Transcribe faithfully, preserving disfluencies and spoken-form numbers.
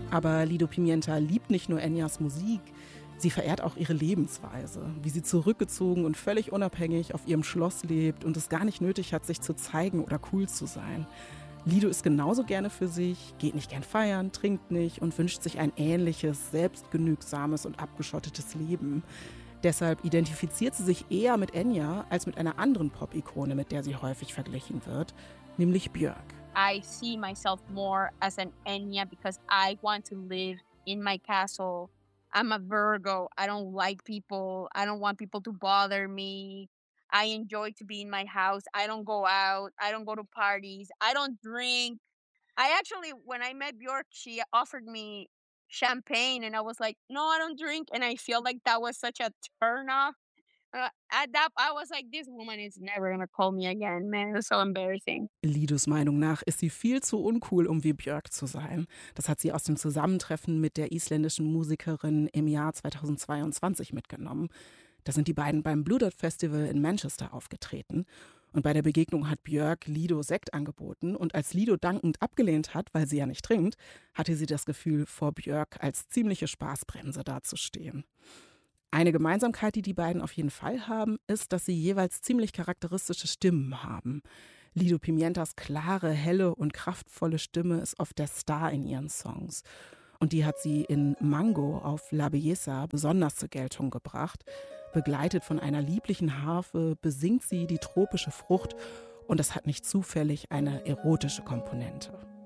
Aber Lido Pimienta liebt nicht nur Enyas Musik, sie verehrt auch ihre Lebensweise, wie sie zurückgezogen und völlig unabhängig auf ihrem Schloss lebt und es gar nicht nötig hat, sich zu zeigen oder cool zu sein. Lido ist genauso gerne für sich, geht nicht gern feiern, trinkt nicht und wünscht sich ein ähnliches, selbstgenügsames und abgeschottetes Leben. Deshalb identifiziert sie sich eher mit Enya als mit einer anderen Pop-Ikone, mit der sie häufig verglichen wird, nämlich Björk. I see myself more as an Enya because I want to live in my castle. I'm a Virgo. I don't like people. I don't want people to bother me. I enjoy to be in my house. I don't go out. I don't go to parties. I don't drink. I actually, when I met Björk, she offered me champagne and I was like, no, I don't drink. And I feel like that was such a turn off. Uh, at that, I was like, this woman is never gonna call me again, man. It was so embarrassing. Lidos Meinung nach ist sie viel zu uncool, um wie Björk zu sein. Das hat sie aus dem Zusammentreffen mit der isländischen Musikerin im Jahr zweitausendzweiundzwanzig mitgenommen. Da sind die beiden beim Blue Dot Festival in Manchester aufgetreten. Und bei der Begegnung hat Björk Lido Sekt angeboten. Und als Lido dankend abgelehnt hat, weil sie ja nicht trinkt, hatte sie das Gefühl, vor Björk als ziemliche Spaßbremse dazustehen. Eine Gemeinsamkeit, die die beiden auf jeden Fall haben, ist, dass sie jeweils ziemlich charakteristische Stimmen haben. Lido Pimientas klare, helle und kraftvolle Stimme ist oft der Star in ihren Songs. Und die hat sie in Mango auf La Belleza besonders zur Geltung gebracht. Begleitet von einer lieblichen Harfe besingt sie die tropische Frucht und das hat nicht zufällig eine erotische Komponente.